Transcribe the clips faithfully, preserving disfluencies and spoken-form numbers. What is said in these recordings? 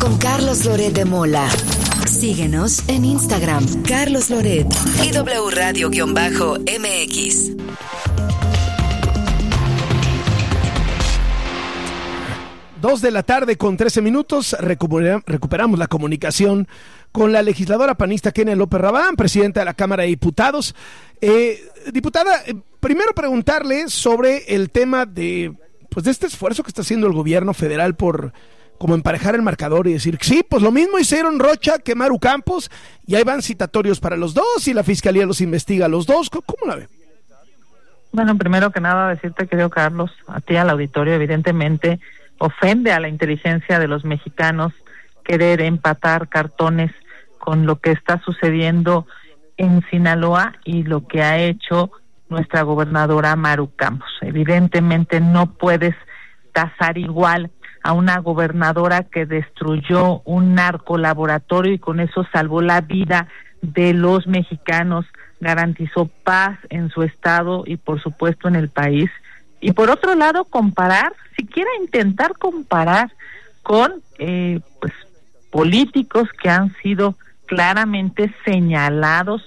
con Carlos Loret de Mola. Síguenos en Instagram, Carlos Loret y W Radio-M X. Dos de la tarde con trece minutos, recupera, recuperamos la comunicación con la legisladora panista Kenia López Rabadán, presidenta de la Cámara de Diputados. Eh, diputada, eh, primero preguntarle sobre el tema de, pues, de este esfuerzo que está haciendo el gobierno federal por como emparejar el marcador y decir, sí, pues lo mismo hicieron Rocha que Maru Campos, y ahí van citatorios para los dos y la Fiscalía los investiga a los dos. ¿Cómo, cómo la ve? Bueno, primero que nada decirte, querido Carlos, a ti, al auditorio, evidentemente ofende a la inteligencia de los mexicanos querer empatar cartones con lo que está sucediendo en Sinaloa y lo que ha hecho nuestra gobernadora Maru Campos. Evidentemente no puedes tasar igual a una gobernadora que destruyó un narcolaboratorio y con eso salvó la vida de los mexicanos, garantizó paz en su estado y por supuesto en el país. Y por otro lado, comparar, siquiera intentar comparar con eh, pues políticos que han sido claramente señalados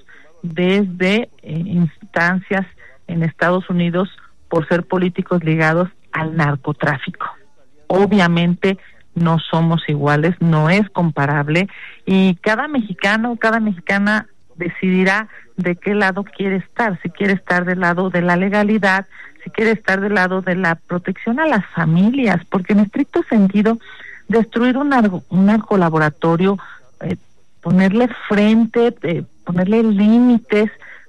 desde eh, instancias en Estados Unidos por ser políticos ligados al narcotráfico. Obviamente no somos iguales, no es comparable, y cada mexicano, cada mexicana decidirá de qué lado quiere estar, si quiere estar del lado de la legalidad, si quiere estar del lado de la protección a las familias, porque en estricto sentido, destruir un, un narcolaboratorio, eh, ponerle frente, eh, ponerle límites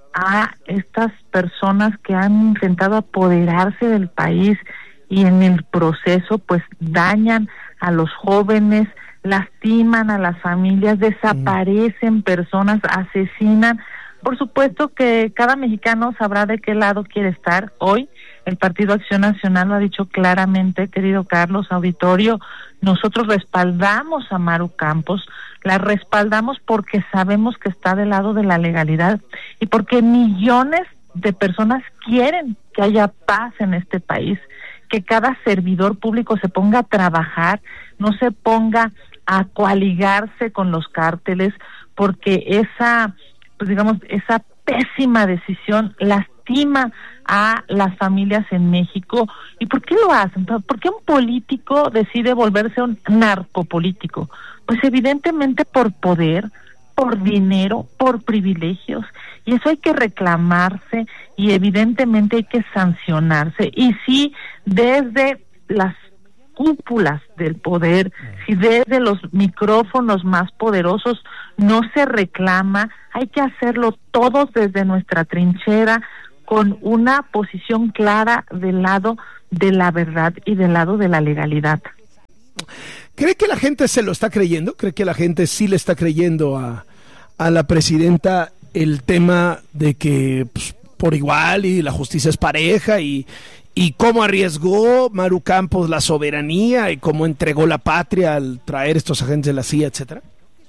a estas personas que han intentado apoderarse del país y en el proceso pues dañan a los jóvenes, lastiman a las familias, desaparecen personas, asesinan. Por supuesto que cada mexicano sabrá de qué lado quiere estar. Hoy el Partido Acción Nacional lo ha dicho claramente, querido Carlos, auditorio, nosotros respaldamos a Maru Campos, la respaldamos porque sabemos que está del lado de la legalidad y porque millones de personas quieren que haya paz en este país, que cada servidor público se ponga a trabajar, no se ponga a coaligarse con los cárteles, porque esa, pues digamos, esa pésima decisión lastima a las familias en México. ¿Y por qué lo hacen? ¿Por qué un político decide volverse un narcopolítico? Pues evidentemente por poder, por dinero, por privilegios, y eso hay que reclamarse y evidentemente hay que sancionarse. Y si desde las cúpulas del poder, si desde los micrófonos más poderosos no se reclama, hay que hacerlo todos desde nuestra trinchera con una posición clara del lado de la verdad y del lado de la legalidad. ¿Cree que la gente se lo está creyendo? ¿Cree que la gente sí le está creyendo a, a la presidenta el tema de que pues, por igual y la justicia es pareja y, y cómo arriesgó Maru Campos la soberanía y cómo entregó la patria al traer estos agentes de la C I A, etcétera?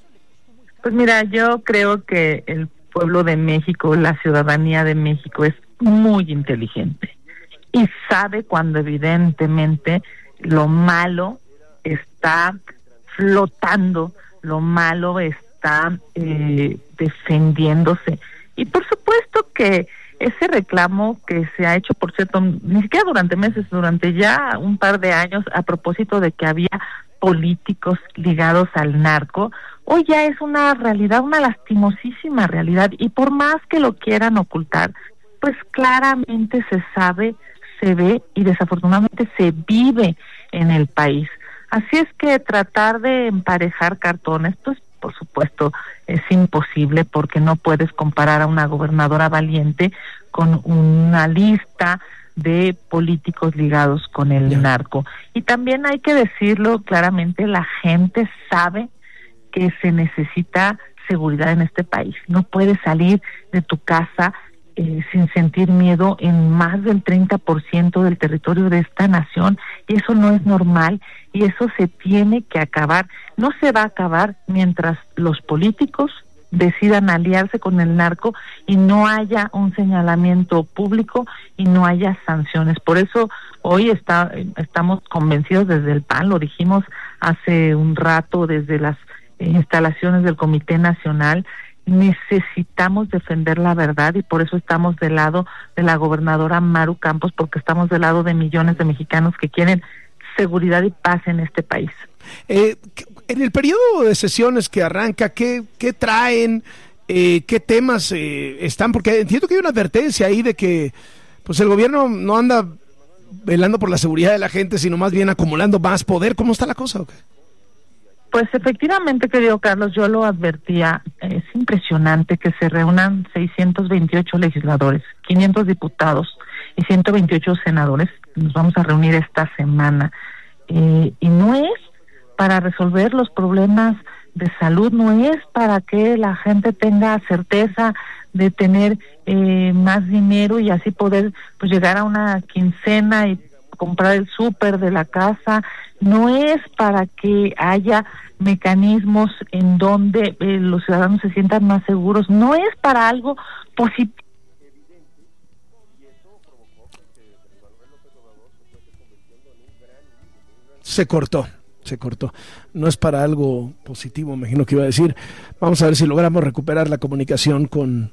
Pues mira, yo creo que el pueblo de México, la ciudadanía de México es muy inteligente y sabe cuando evidentemente lo malo está flotando, lo malo está eh, defendiéndose. Y por supuesto que ese reclamo que se ha hecho, por cierto, ni siquiera durante meses, durante ya un par de años, a propósito de que había políticos ligados al narco, hoy ya es una realidad, una lastimosísima realidad, y por más que lo quieran ocultar, pues claramente se sabe, se ve y desafortunadamente se vive en el país. Así es que tratar de emparejar cartones, pues por supuesto es imposible, porque no puedes comparar a una gobernadora valiente con una lista de políticos ligados con el yeah. narco. Y también hay que decirlo claramente, la gente sabe que se necesita seguridad en este país. No puedes salir de tu casa eh, sin sentir miedo en más del treinta por ciento del territorio de esta nación, y eso no es normal, y eso se tiene que acabar. No se va a acabar mientras los políticos decidan aliarse con el narco y no haya un señalamiento público y no haya sanciones. Por eso hoy está, estamos convencidos desde el P A N, lo dijimos hace un rato desde las instalaciones del Comité Nacional. Necesitamos defender la verdad y por eso estamos del lado de la gobernadora Maru Campos, porque estamos del lado de millones de mexicanos que quieren seguridad y paz en este país. Eh, en el periodo de sesiones que arranca, ¿qué, qué traen? Eh, ¿Qué temas eh, están? Porque entiendo que hay una advertencia ahí de que pues el gobierno no anda velando por la seguridad de la gente, sino más bien acumulando más poder. ¿Cómo está la cosa o qué? Pues efectivamente, querido Carlos, yo lo advertía, es impresionante que se reúnan seiscientos veintiocho legisladores, quinientos diputados y ciento veintiocho senadores, nos vamos a reunir esta semana, eh, y no es para resolver los problemas de salud, no es para que la gente tenga certeza de tener eh, más dinero y así poder pues llegar a una quincena y comprar el súper de la casa, no es para que haya mecanismos en donde eh, los ciudadanos se sientan más seguros, no es para algo positivo. Se cortó, se cortó. No es para algo positivo, me imagino que iba a decir. Vamos a ver si logramos recuperar la comunicación con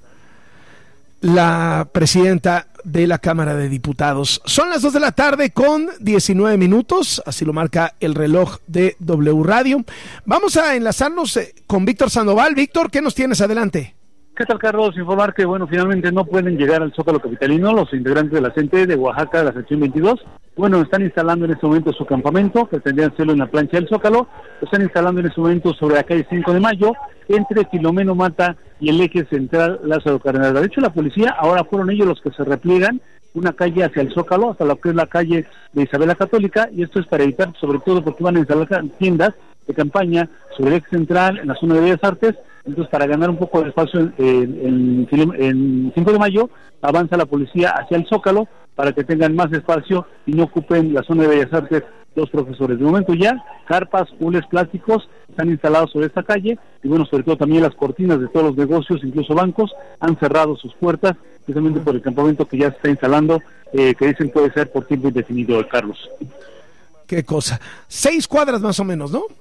la presidenta de la Cámara de Diputados. Son las dos de la tarde con diecinueve minutos, así lo marca el reloj de W Radio. Vamos a enlazarnos con Víctor Sandoval. Víctor, ¿qué nos tienes? Adelante. ¿Qué tal, Carlos? Informar que, bueno, finalmente no pueden llegar al Zócalo capitalino los integrantes de la C E N T E de Oaxaca, de la sección veintidós. Bueno, están instalando en este momento su campamento, pretendían hacerlo en la plancha del Zócalo. Lo están instalando en este momento sobre la calle cinco de mayo, entre Filomeno Mata y el eje central Lázaro Cárdenas. De hecho, la policía, ahora fueron ellos los que se repliegan una calle hacia el Zócalo, hasta lo que es la calle de Isabel la Católica, y esto es para evitar, sobre todo porque van a instalar tiendas de campaña sobre el eje central, en la zona de Bellas Artes. Entonces, para ganar un poco de espacio en, en, en, en cinco de mayo, avanza la policía hacia el Zócalo para que tengan más espacio y no ocupen la zona de Bellas Artes los profesores. De momento ya, carpas, hules plásticos están instalados sobre esta calle y bueno, sobre todo también las cortinas de todos los negocios, incluso bancos, han cerrado sus puertas, precisamente por el campamento que ya se está instalando, eh, que dicen puede ser por tiempo indefinido, Carlos. Qué cosa. Seis cuadras más o menos, ¿no?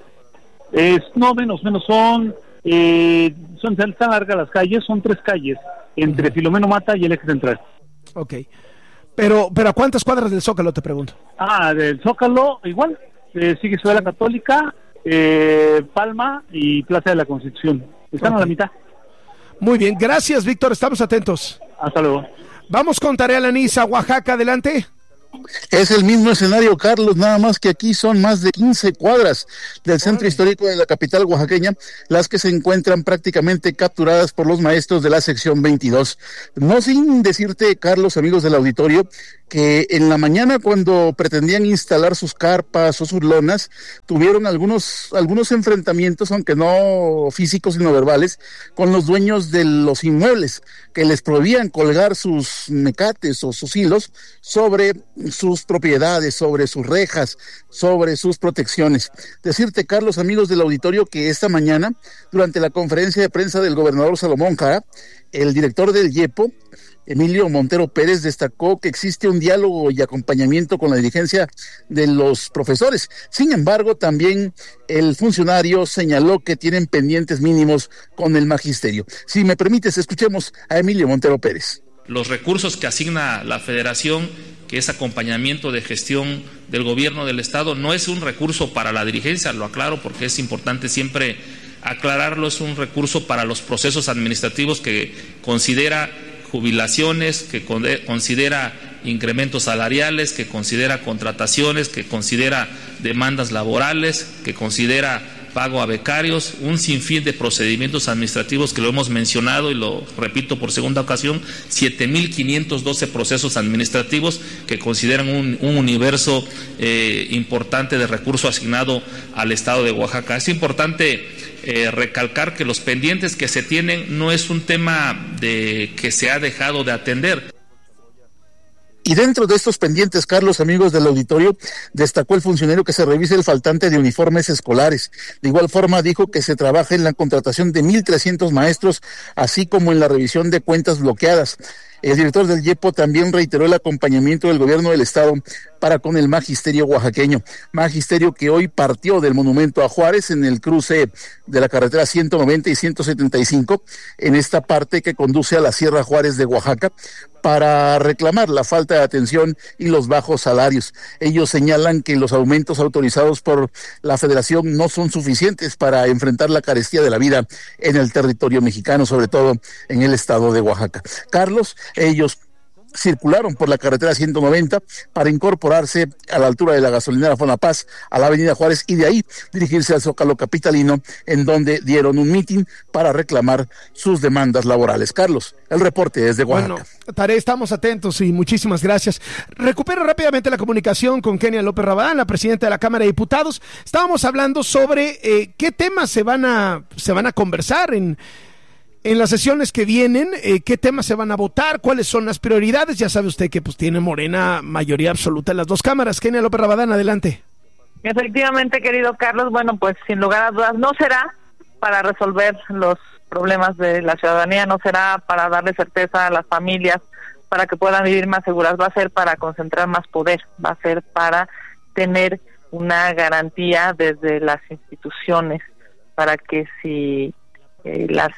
Es, no, menos, menos, son... Eh, son tan largas las calles, son tres calles entre uh-huh. Filomeno Mata y el eje central. Ok, pero pero ¿a cuántas cuadras del Zócalo, te pregunto? Ah, del Zócalo igual, eh, sigue Ciudad de la Católica, eh, Palma y Plaza de la Constitución, están okay. a la mitad. Muy bien, gracias, Víctor, estamos atentos. Hasta luego. Vamos con Tarea Lanisa, Oaxaca, adelante. Es el mismo escenario, Carlos, nada más que aquí son más de quince cuadras del centro histórico de la capital oaxaqueña, las que se encuentran prácticamente capturadas por los maestros de la sección veintidós. No sin decirte, Carlos, amigos del auditorio, que en la mañana cuando pretendían instalar sus carpas o sus lonas, tuvieron algunos, algunos enfrentamientos, aunque no físicos sino verbales, con los dueños de los inmuebles, que les prohibían colgar sus mecates o sus hilos sobre sus propiedades, sobre sus rejas, sobre sus protecciones. Decirte, Carlos, amigos del auditorio, que esta mañana, durante la conferencia de prensa del gobernador Salomón Jara, el director del YEPO, Emilio Montero Pérez, destacó que existe un diálogo y acompañamiento con la dirigencia de los profesores. Sin embargo, también el funcionario señaló que tienen pendientes mínimos con el magisterio. Si me permites, escuchemos a Emilio Montero Pérez. Los recursos que asigna la Federación, que es acompañamiento de gestión del gobierno del Estado, no es un recurso para la dirigencia, lo aclaro porque es importante siempre aclararlo, es un recurso para los procesos administrativos que considera jubilaciones, que considera incrementos salariales, que considera contrataciones, que considera demandas laborales, que considera pago a becarios, un sinfín de procedimientos administrativos que lo hemos mencionado y lo repito por segunda ocasión, siete mil quinientos doce procesos administrativos que consideran un, un universo eh, importante de recurso asignado al Estado de Oaxaca. Es importante Eh, recalcar que los pendientes que se tienen no es un tema de que se ha dejado de atender. Y dentro de estos pendientes, Carlos, amigos del auditorio, destacó el funcionario que se revise el faltante de uniformes escolares. De igual forma, dijo que se trabaja en la contratación de mil trescientos maestros, así como en la revisión de cuentas bloqueadas. El director del YEPO también reiteró el acompañamiento del gobierno del Estado para con el magisterio oaxaqueño. Magisterio que hoy partió del monumento a Juárez en el cruce de la carretera ciento noventa y ciento setenta y cinco, en esta parte que conduce a la Sierra Juárez de Oaxaca, para reclamar la falta de atención y los bajos salarios. Ellos señalan que los aumentos autorizados por la Federación no son suficientes para enfrentar la carestía de la vida en el territorio mexicano, sobre todo en el estado de Oaxaca. Carlos, ellos circularon por la carretera ciento noventa para incorporarse a la altura de la gasolinera Fonapaz a la avenida Juárez y de ahí dirigirse al Zócalo capitalino, en donde dieron un mitin para reclamar sus demandas laborales. Carlos, el reporte desde Oaxaca. Bueno, Taré, estamos atentos y muchísimas gracias. Recupero rápidamente la comunicación con Kenia López Rabadán, la presidenta de la Cámara de Diputados. Estábamos hablando sobre eh, qué temas se van a se van a conversar en En las sesiones que vienen, eh, qué temas se van a votar, cuáles son las prioridades. Ya sabe usted que pues tiene Morena mayoría absoluta en las dos cámaras. Kenia López Rabadán, adelante. Efectivamente, querido Carlos, bueno, pues sin lugar a dudas no será para resolver los problemas de la ciudadanía, no será para darle certeza a las familias para que puedan vivir más seguras, va a ser para concentrar más poder, va a ser para tener una garantía desde las instituciones para que si eh, las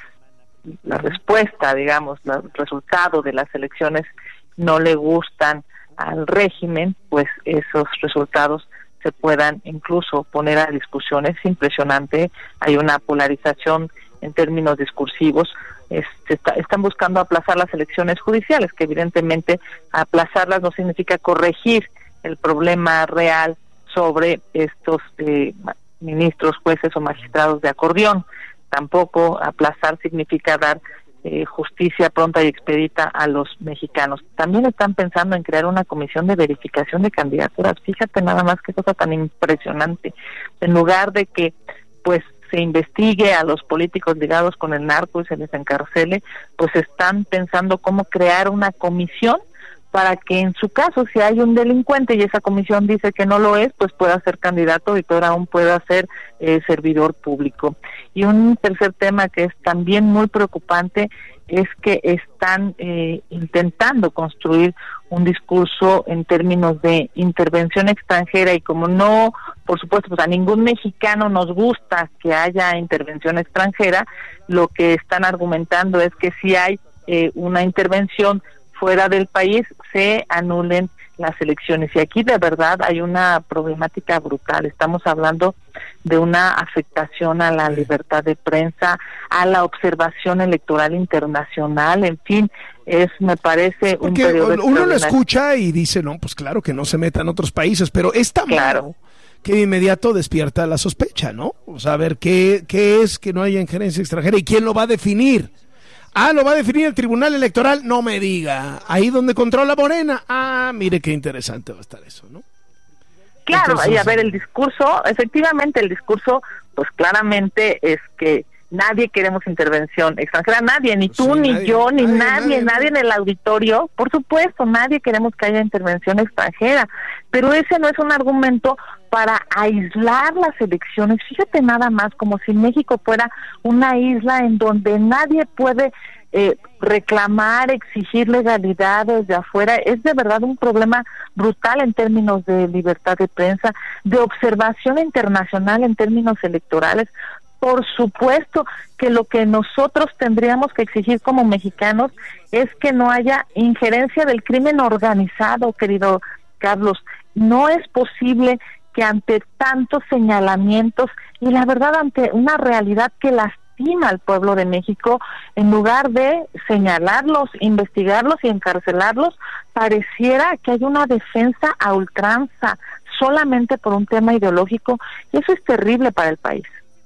la respuesta, digamos, el resultado de las elecciones no le gustan al régimen, pues esos resultados se puedan incluso poner a discusión. Es impresionante, hay una polarización en términos discursivos. Es, está, están buscando aplazar las elecciones judiciales, que evidentemente aplazarlas no significa corregir el problema real sobre estos eh, ministros, jueces o magistrados de acordeón. Tampoco aplazar significa dar eh, justicia pronta y expedita a los mexicanos. También están pensando en crear una comisión de verificación de candidaturas. Fíjate nada más qué cosa tan impresionante. En lugar de que pues se investigue a los políticos ligados con el narco y se les encarcele, pues están pensando cómo crear una comisión para que en su caso, si hay un delincuente y esa comisión dice que no lo es, pues pueda ser candidato y peor aún pueda ser eh, servidor público. Y un tercer tema que es también muy preocupante es que están eh, intentando construir un discurso en términos de intervención extranjera, y como no, por supuesto, pues a ningún mexicano nos gusta que haya intervención extranjera, lo que están argumentando es que si hay eh, una intervención fuera del país, se anulen las elecciones. Y aquí de verdad hay una problemática brutal. Estamos hablando de una afectación a la libertad de prensa, a la observación electoral internacional, en fin, es, me parece, un Porque periodo uno lo escucha y dice, no, pues claro que no se metan otros países, pero es tan claro malo que de inmediato despierta la sospecha, ¿no? O sea, a ver, ¿qué, qué es que no haya injerencia extranjera y quién lo va a definir? Ah, ¿lo va a definir el Tribunal Electoral? No me diga. Ahí donde controla Morena. Ah, mire qué interesante va a estar eso, ¿no? Claro, Entonces, y a ver, el discurso, efectivamente el discurso, pues claramente es que nadie queremos intervención extranjera, nadie, ni tú, sí, ni nadie, yo, ni nadie, nadie, nadie, nadie en el auditorio, por supuesto, nadie queremos que haya intervención extranjera, pero ese no es un argumento para aislar las elecciones. Fíjate nada más, como si México fuera una isla en donde nadie puede eh, reclamar, exigir legalidad desde afuera. Es de verdad un problema brutal en términos de libertad de prensa, de observación internacional en términos electorales. Por supuesto que lo que nosotros tendríamos que exigir como mexicanos es que no haya injerencia del crimen organizado, querido Carlos. No es posible que ante tantos señalamientos y la verdad ante una realidad que lastima al pueblo de México, en lugar de señalarlos, investigarlos y encarcelarlos, pareciera que hay una defensa a ultranza solamente por un tema ideológico, y eso es terrible para el país.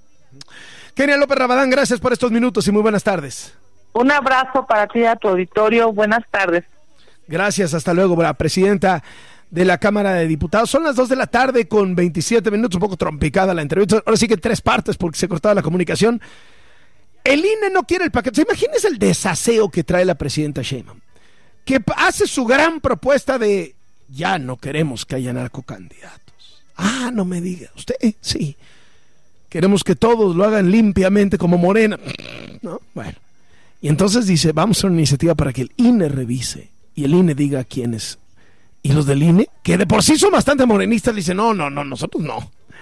Kenia López Rabadán, gracias por estos minutos y muy buenas tardes. Un abrazo para ti y a tu auditorio, buenas tardes. Gracias, hasta luego, la presidenta de la Cámara de Diputados. Son las dos de la tarde con veintisiete minutos, un poco trompicada la entrevista, ahora sí que tres partes porque se cortaba la comunicación. El I N E no quiere el paquete. Imagínense el desaseo que trae la presidenta Sheinbaum, que hace su gran propuesta de ya no queremos que haya narcocandidatos. Ah, no me diga, usted, sí, queremos que todos lo hagan limpiamente como Morena, ¿no? Bueno, y entonces dice, vamos a hacer una iniciativa para que el I N E revise y el I N E diga quiénes Y los del I N E, que de por sí son bastante morenistas, dicen, no, no, no, nosotros no.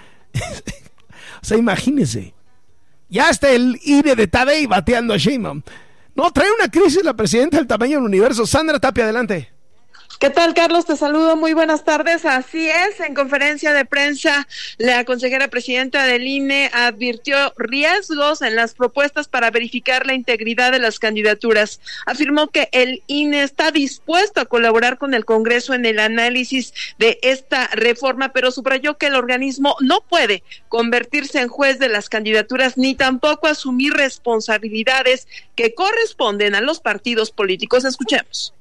O sea, imagínense. Ya está el I N E de Tadei bateando a Sheinbaum. No, trae una crisis la presidenta del tamaño del universo. Sandra Tapia, adelante. ¿Qué tal, Carlos? Te saludo, muy buenas tardes. Así es, en conferencia de prensa, la consejera presidenta del I N E advirtió riesgos en las propuestas para verificar la integridad de las candidaturas. Afirmó que el I N E está dispuesto a colaborar con el Congreso en el análisis de esta reforma, pero subrayó que el organismo no puede convertirse en juez de las candidaturas ni tampoco asumir responsabilidades que corresponden a los partidos políticos. Escuchemos.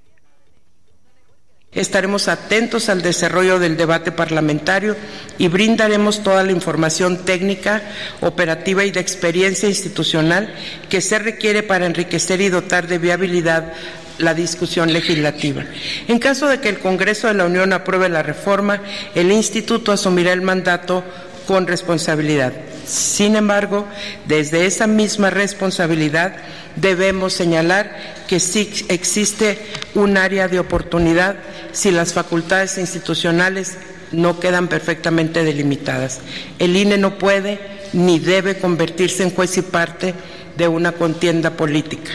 Estaremos atentos al desarrollo del debate parlamentario y brindaremos toda la información técnica, operativa y de experiencia institucional que se requiere para enriquecer y dotar de viabilidad la discusión legislativa. En caso de que el Congreso de la Unión apruebe la reforma, el Instituto asumirá el mandato con responsabilidad. Sin embargo, desde esa misma responsabilidad debemos señalar que sí existe un área de oportunidad si las facultades institucionales no quedan perfectamente delimitadas. El I N E no puede ni debe convertirse en juez y parte de una contienda política.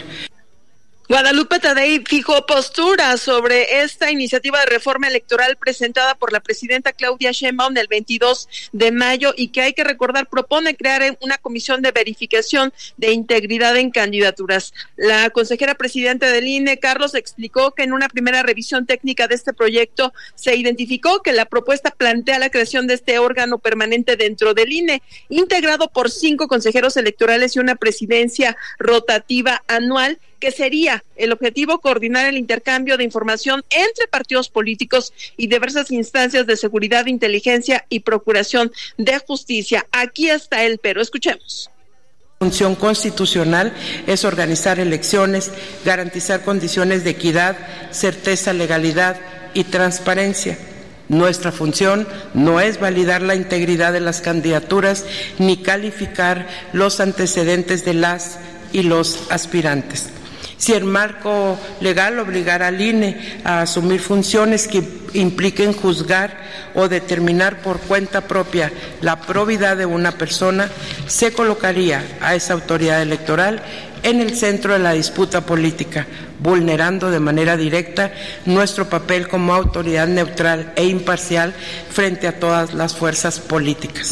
Guadalupe Tadei fijó postura sobre esta iniciativa de reforma electoral presentada por la presidenta Claudia Sheinbaum el veintidós de mayo y que hay que recordar propone crear una comisión de verificación de integridad en candidaturas. La consejera presidenta del I N E, Carlos, explicó que en una primera revisión técnica de este proyecto se identificó que la propuesta plantea la creación de este órgano permanente dentro del I N E, integrado por cinco consejeros electorales y una presidencia rotativa anual, que sería el objetivo coordinar el intercambio de información entre partidos políticos y diversas instancias de seguridad, inteligencia y procuración de justicia. Aquí está el pero, escuchemos. Función constitucional es organizar elecciones, garantizar condiciones de equidad, certeza, legalidad y transparencia. Nuestra función no es validar la integridad de las candidaturas ni calificar los antecedentes de las y los aspirantes. Si el marco legal obligara al I N E a asumir funciones que impliquen juzgar o determinar por cuenta propia la probidad de una persona, se colocaría a esa autoridad electoral en el centro de la disputa política, vulnerando de manera directa nuestro papel como autoridad neutral e imparcial frente a todas las fuerzas políticas.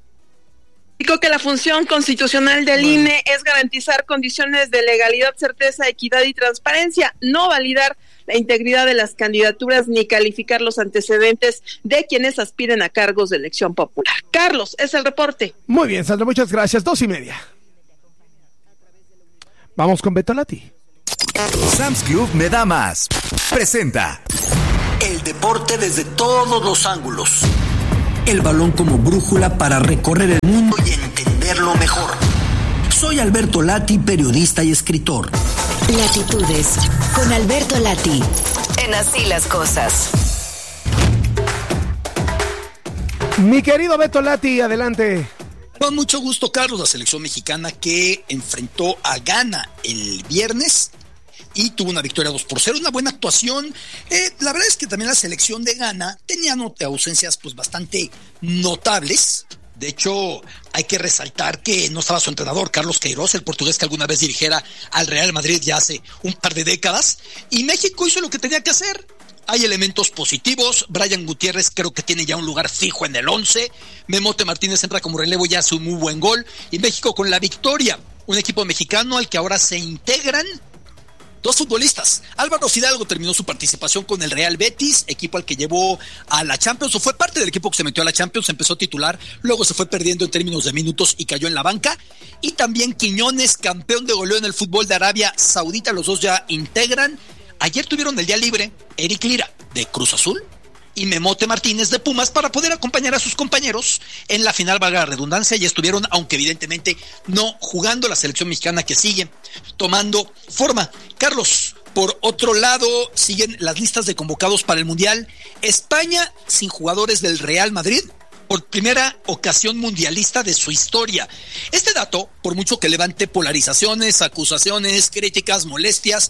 Dijo que la función constitucional del I N E es garantizar condiciones de legalidad, certeza, equidad y transparencia, no validar la integridad de las candidaturas ni calificar los antecedentes de quienes aspiren a cargos de elección popular. Carlos, es el reporte. Muy bien, Sandra, muchas gracias. Dos y media. Vamos con Beto Lati. Sam's Club me da más. Presenta el deporte desde todos los ángulos. El balón como brújula para recorrer el mundo y entenderlo mejor. Soy Alberto Lati, periodista y escritor. Latitudes con Alberto Lati. En Así las Cosas. Mi querido Beto Lati, adelante. Con mucho gusto, Carlos. La selección mexicana que enfrentó a Ghana el viernes y tuvo una victoria dos por cero, una buena actuación. Eh, la verdad es que también la selección de Ghana tenía not- ausencias pues bastante notables. De hecho, hay que resaltar que no estaba su entrenador, Carlos Queiroz, el portugués que alguna vez dirigiera al Real Madrid ya hace un par de décadas, y México hizo lo que tenía que hacer. Hay elementos positivos. Brian Gutiérrez creo que tiene ya un lugar fijo en el once. Memote Martínez entra como relevo y hace un muy buen gol. Y México con la victoria. Un equipo mexicano al que ahora se integran dos futbolistas. Álvaro Fidalgo terminó su participación con el Real Betis, equipo al que llevó a la Champions, o fue parte del equipo que se metió a la Champions, empezó titular, luego se fue perdiendo en términos de minutos y cayó en la banca. Y también Quiñones, campeón de goleo en el fútbol de Arabia Saudita, los dos ya integran. Ayer tuvieron el día libre Eric Lira, de Cruz Azul, y Memote Martínez, de Pumas, para poder acompañar a sus compañeros en la final, valga la redundancia, y estuvieron, aunque evidentemente no jugando, la selección mexicana que sigue tomando forma. Carlos, por otro lado, siguen las listas de convocados para el Mundial. España sin jugadores del Real Madrid por primera ocasión mundialista de su historia. Este dato, por mucho que levante polarizaciones, acusaciones, críticas, molestias,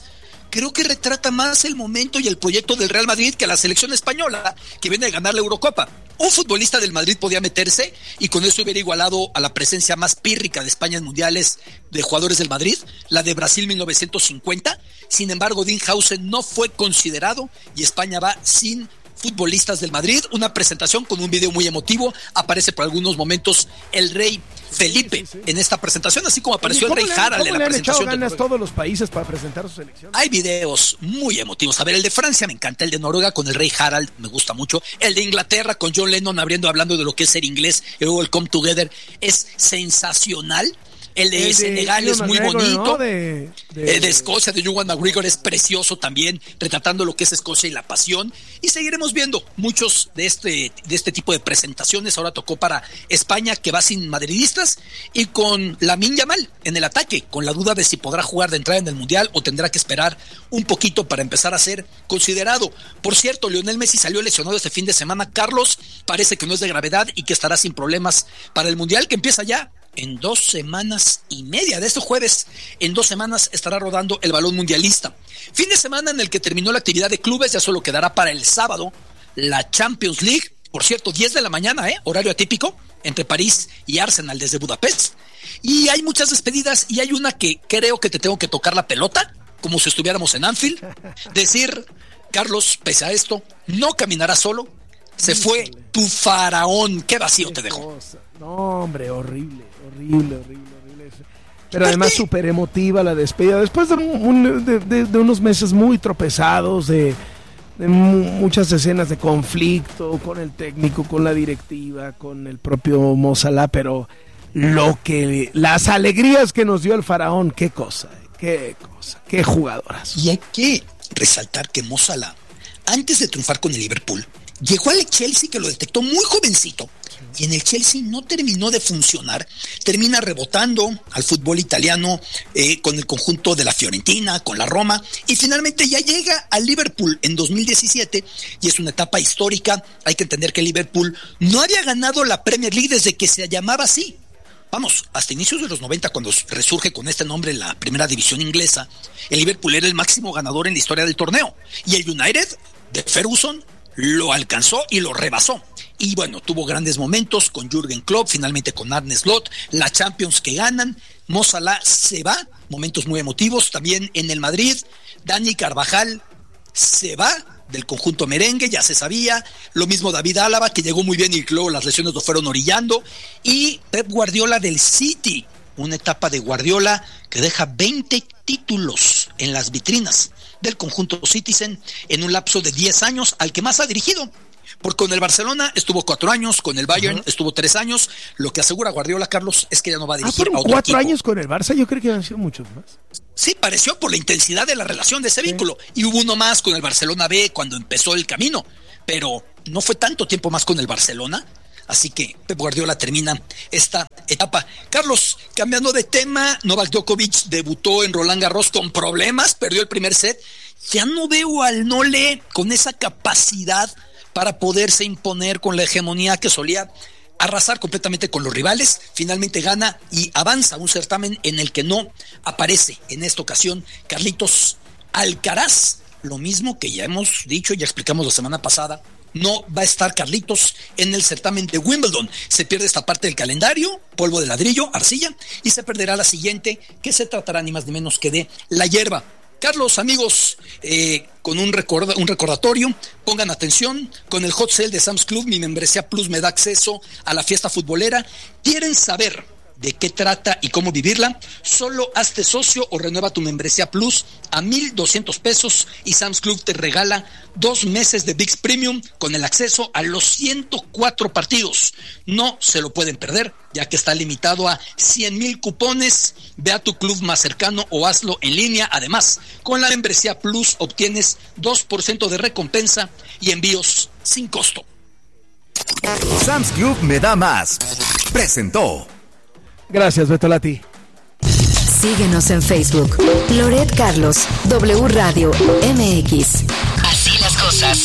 creo que retrata más el momento y el proyecto del Real Madrid que la selección española, que viene a ganar la Eurocopa. Un futbolista del Madrid podía meterse y con eso hubiera igualado a la presencia más pírrica de España en mundiales de jugadores del Madrid, la de Brasil mil novecientos cincuenta. Sin embargo, Dinhausen no fue considerado y España va sin futbolistas del Madrid. Una presentación con un video muy emotivo. Aparece por algunos momentos el rey Felipe sí, sí, sí. en esta presentación, así como apareció el rey le, Harald en la le han presentación. Echado ganas de... todos los países para presentar su selección. Hay videos muy emotivos. A ver, el de Francia me encanta, el de Noruega con el rey Harald me gusta mucho, el de Inglaterra con John Lennon abriendo hablando de lo que es ser inglés, y luego el Come Together es sensacional. El de, el de Senegal es muy McGregor, bonito, ¿no? de, de... el de Escocia de Ewan McGregor es precioso también, retratando lo que es Escocia y la pasión, y seguiremos viendo muchos de este, de este tipo de presentaciones. Ahora tocó para España, que va sin madridistas y con Lamine Yamal en el ataque, con la duda de si podrá jugar de entrada en el Mundial o tendrá que esperar un poquito para empezar a ser considerado. Por cierto, Lionel Messi salió lesionado este fin de semana. Carlos, parece que no es de gravedad y que estará sin problemas para el Mundial, que empieza ya en dos semanas y media. De este jueves, en dos semanas estará rodando el balón mundialista. Fin de semana en el que terminó la actividad de clubes, ya solo quedará para el sábado la Champions League. Por cierto, diez de la mañana, ¿eh? Horario atípico, entre París y Arsenal desde Budapest. Y hay muchas despedidas y hay una que creo que te tengo que tocar la pelota, como si estuviéramos en Anfield. Decir, Carlos, pese a esto, no caminará solo. Se fue tu faraón. Qué vacío Qué te dejó. Cosa. No, hombre, horrible, horrible, horrible, horrible. Pero además súper emotiva la despedida. Después de, un, de, de, de unos meses muy tropezados, de, de muchas escenas de conflicto con el técnico, con la directiva, con el propio Mo Salah, pero lo que, las alegrías que nos dio el faraón, qué cosa, qué cosa, qué jugadoras. Y hay que resaltar que Mo Salah, antes de triunfar con el Liverpool, llegó al Chelsea, que lo detectó muy jovencito, y en el Chelsea no terminó de funcionar. Termina rebotando al fútbol italiano eh, con el conjunto de la Fiorentina, con la Roma, y finalmente ya llega al Liverpool en dos mil diecisiete, y es una etapa histórica. Hay que entender que el Liverpool no había ganado la Premier League desde que se llamaba así. Vamos, hasta inicios de los noventa, cuando resurge con este nombre la primera división inglesa, el Liverpool era el máximo ganador en la historia del torneo, y el United de Ferguson lo alcanzó y lo rebasó. Y bueno, tuvo grandes momentos con Jürgen Klopp, finalmente con Arne Slot, la Champions que ganan. Mo Salah se va, momentos muy emotivos. También en el Madrid, Dani Carvajal se va del conjunto merengue, ya se sabía. Lo mismo David Álava, que llegó muy bien y luego las lesiones lo fueron orillando. Y Pep Guardiola del City, una etapa de Guardiola que deja veinte títulos en las vitrinas del conjunto Citizen en un lapso de diez años, al que más ha dirigido. Porque con el Barcelona estuvo cuatro años, con el Bayern uh-huh. estuvo tres años. Lo que asegura Guardiola, Carlos, es que ya no va a dirigir ah, a otro cuatro equipo. años con el Barça, yo creo que han sido muchos más. Sí, pareció por la intensidad de la relación de ese sí. vínculo. Y hubo uno más con el Barcelona B cuando empezó el camino, pero no fue tanto tiempo más con el Barcelona. Así que Pep Guardiola termina esta etapa. Carlos, cambiando de tema, Novak Djokovic debutó en Roland Garros con problemas, perdió el primer set. Ya no veo al Nole con esa capacidad para poderse imponer con la hegemonía que solía arrasar completamente con los rivales. Finalmente gana y avanza a un certamen en el que no aparece en esta ocasión Carlitos Alcaraz. Lo mismo que ya hemos dicho, ya explicamos la semana pasada, no va a estar Carlitos en el certamen de Wimbledon. Se pierde esta parte del calendario, polvo de ladrillo, arcilla, y se perderá la siguiente, que se tratará ni más ni menos que de la hierba. Carlos, amigos, eh, con un, recorda, un recordatorio, pongan atención, con el hot sale de Sam's Club, mi membresía Plus me da acceso a la fiesta futbolera. ¿Quieren saber de qué trata y cómo vivirla? Solo hazte socio o renueva tu membresía Plus a mil doscientos pesos y Sam's Club te regala dos meses de V I X Premium con el acceso a los ciento cuatro partidos. No se lo pueden perder, ya que está limitado a cien mil cupones. Ve a tu club más cercano o hazlo en línea. Además, con la membresía Plus obtienes dos por ciento de recompensa y envíos sin costo. Sam's Club me da más. Presentó. Gracias, Beto Lati. Síguenos en Facebook. Loret Carlos, W Radio M X. Así las cosas.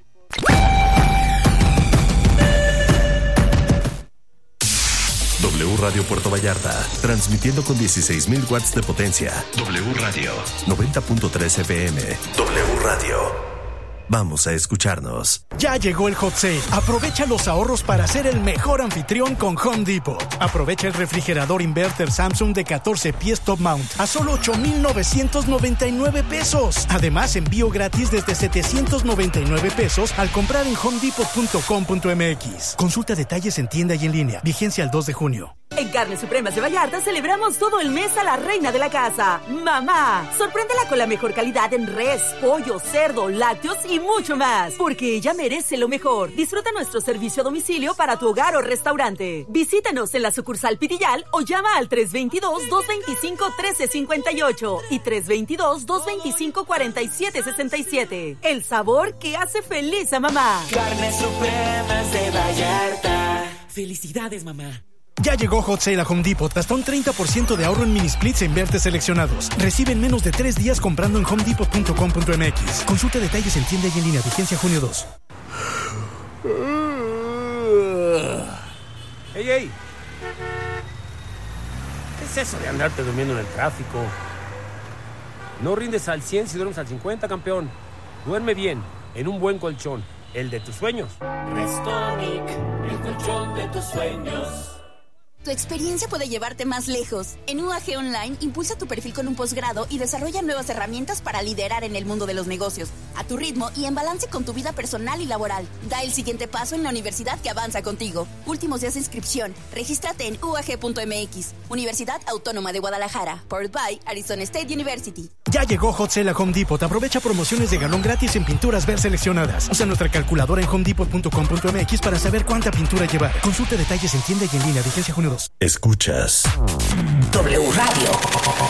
W Radio Puerto Vallarta, transmitiendo con dieciséis mil watts de potencia. W Radio, noventa punto tres F M. W Radio. Vamos a escucharnos. Ya llegó el Hot Sale. Aprovecha los ahorros para ser el mejor anfitrión con Home Depot. Aprovecha el refrigerador inverter Samsung de catorce pies top mount a solo ocho mil novecientos noventa y nueve pesos. Además, envío gratis desde setecientos noventa y nueve pesos al comprar en home depot punto com punto m x. Consulta detalles en tienda y en línea. Vigencia al dos de junio. En Carnes Supremas de Vallarta celebramos todo el mes a la reina de la casa, mamá. Sorpréndela con la mejor calidad en res, pollo, cerdo, lácteos y mucho más, porque ella merece lo mejor. Disfruta nuestro servicio a domicilio para tu hogar o restaurante. Visítanos en la sucursal Pitillal o llama al tres veintidós, dos veinticinco, trece cincuenta y ocho y tres veintidós, dos veinticinco, cuarenta y siete sesenta y siete. El sabor que hace feliz a mamá. Carnes Supremas de Vallarta. Felicidades, mamá. Ya llegó Hot Sale a Home Depot. Hasta un treinta por ciento de ahorro en mini splits e invertes seleccionados. Recibe en menos de tres días comprando en home depot punto com punto m x. Consulta detalles en tienda y en línea. Vigencia junio dos. ¡Ey, ey! ¿Qué es eso de andarte durmiendo en el tráfico? No rindes al cien si duermes al cincuenta, campeón. Duerme bien, en un buen colchón. El de tus sueños. Restonic, el colchón de tus sueños. Tu experiencia puede llevarte más lejos. En U A G Online, impulsa tu perfil con un posgrado y desarrolla nuevas herramientas para liderar en el mundo de los negocios, a tu ritmo y en balance con tu vida personal y laboral. Da el siguiente paso en la universidad que avanza contigo. Últimos días de inscripción. Regístrate en u a g punto m x. Universidad Autónoma de Guadalajara. Powered by Arizona State University. Ya llegó Hot Sale a Home Depot. Aprovecha promociones de galón gratis en pinturas ver seleccionadas. Usa nuestra calculadora en home depot punto com punto m x para saber cuánta pintura llevar. Consulta detalles en tienda y en línea. Vigencia junio dos. Escuchas W Radio.